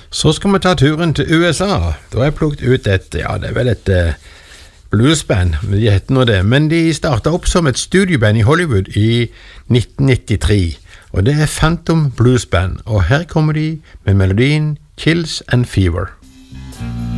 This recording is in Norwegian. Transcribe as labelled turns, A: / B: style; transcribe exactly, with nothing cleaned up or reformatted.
A: Så skal vi ta turen til U S A. Da har jeg plukket ut et, ja, det er vel et uh, bluesband, de heter nå det, men de startet opp som et studioband i Hollywood i nitten nittitre, og det er Phantom Blues Band, og her kommer de med melodien Chills and Fever.